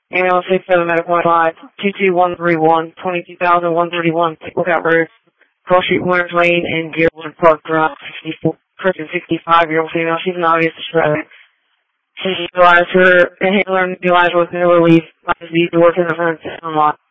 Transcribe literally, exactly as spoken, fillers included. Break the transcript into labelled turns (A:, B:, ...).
A: Animal six seven Medical Live, two two one three one, twenty-two thousand one thirty-one, Lookout Road, Cross Street, Winners Lane, and Deerwood Park Drive, sixty-four, person sixty-five-year-old female. She's an obvious distress. She utilized her inhaler and utilized with no relief. Lies to work in the front unlocked.